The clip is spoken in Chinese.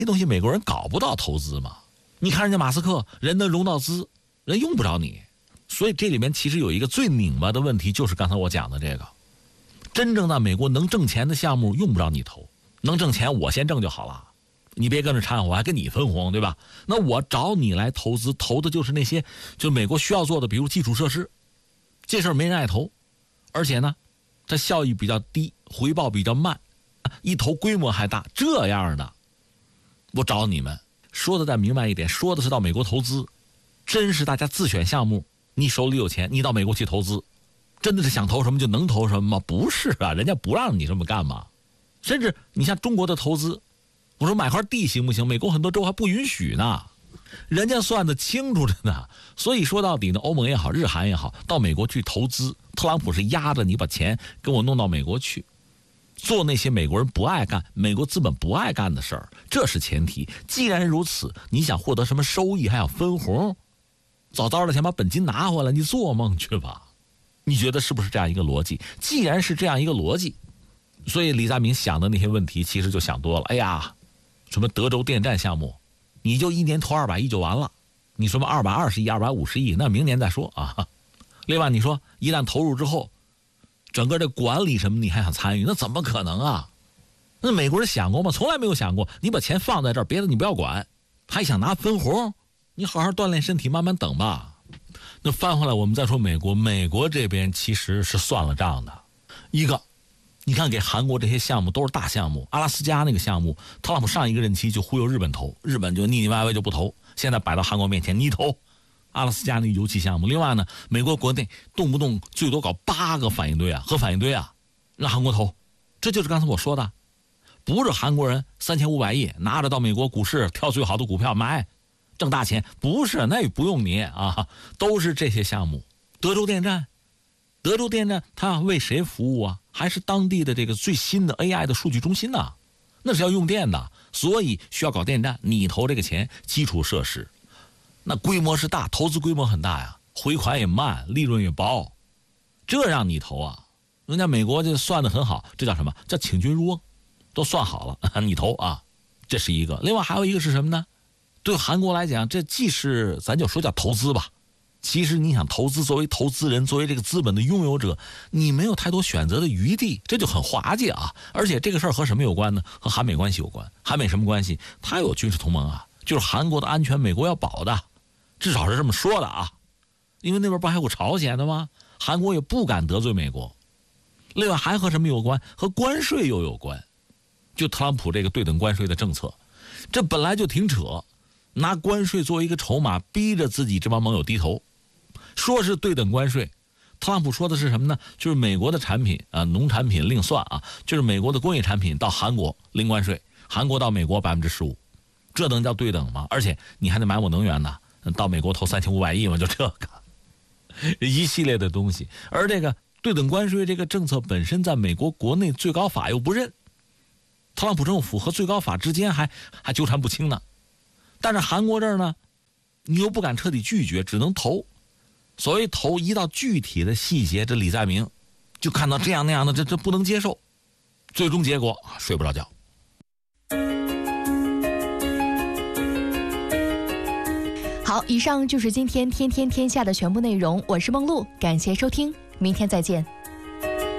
这东西美国人搞不到投资嘛。你看人家马斯克，人能融到资，人用不着你。所以这里面其实有一个最拧巴的问题，就是刚才我讲的这个，真正在美国能挣钱的项目用不着你投，能挣钱我先挣就好了，你别跟着掺和，我还跟你分红，对吧？那我找你来投资，投的就是那些就美国需要做的，比如基础设施，这事儿没人爱投，而且呢它效益比较低，回报比较慢，一投规模还大，这样的我找你们。说的再明白一点，说的是到美国投资，真是大家自选项目，你手里有钱，你到美国去投资，真的是想投什么就能投什么吗？不是啊，人家不让你这么干嘛。甚至你像中国的投资，我说买块地行不行？美国很多州还不允许呢，人家算得清楚着呢。所以说到底呢，欧盟也好，日韩也好，到美国去投资，特朗普是压着你把钱跟我弄到美国去，做那些美国人不爱干、美国资本不爱干的事儿，这是前提。既然如此，你想获得什么收益，还要分红，早早的先把本金拿回来，你做梦去吧。你觉得是不是这样一个逻辑？既然是这样一个逻辑，所以李在明想的那些问题其实就想多了。哎呀，什么德州电站项目，你就一年投200亿就完了，你什么220亿、250亿，那明年再说啊。另外你说一旦投入之后，整个的管理什么你还想参与，那怎么可能啊？那美国人想过吗？从来没有想过。你把钱放在这儿，别的你不要管，还想拿分红？你好好锻炼身体，慢慢等吧。那翻回来我们再说美国，美国这边其实是算了账的。一个，你看给韩国这些项目都是大项目，阿拉斯加那个项目，特朗普上一个任期就忽悠日本投，日本就腻腻歪歪就不投，现在摆到韩国面前你投阿拉斯加那个油气项目。另外呢，美国国内动不动最多搞8个反应堆啊，核反应堆啊，让韩国投。这就是刚才我说的，不是韩国人3500亿拿着到美国股市挑最好的股票买挣大钱，不是，那也不用你啊，都是这些项目。德州电站它要为谁服务啊？还是当地的这个最新的 AI 的数据中心呢？那是要用电的，所以需要搞电站，你投这个钱，基础设施那规模是大，投资规模很大呀，回款也慢，利润也薄，这让你投啊？人家美国就算得很好，这叫什么？叫请君入瓮，都算好了，你投啊，这是一个。另外还有一个是什么呢？对韩国来讲，这既是咱就说叫投资吧，其实你想投资，作为投资人，作为这个资本的拥有者，你没有太多选择的余地，这就很滑稽啊。而且这个事儿和什么有关呢？和韩美关系有关。韩美什么关系？它有军事同盟啊，就是韩国的安全美国要保的，至少是这么说的啊。因为那边不还有朝鲜的吗？韩国也不敢得罪美国。另外还和什么有关？和关税又有关。就特朗普这个对等关税的政策，这本来就挺扯，拿关税作为一个筹码，逼着自己这帮盟友低头。说是对等关税，特朗普说的是什么呢？就是美国的产品啊，农产品另算啊，就是美国的工业产品到韩国零关税，韩国到美国15%，这能叫对等吗？而且你还得买我能源呢，到美国投3500亿嘛，就这个一系列的东西。而这个对等关税这个政策本身在美国国内最高法又不认，特朗普政府和最高法之间还纠缠不清呢。但是韩国这儿呢，你又不敢彻底拒绝，只能投。所谓投，一到具体的细节，这李在明就看到这样那样的，这不能接受，最终结果睡不着觉。 好，以上就是今天天天天下的全部内容，我是梦露，感谢收听，明天再见。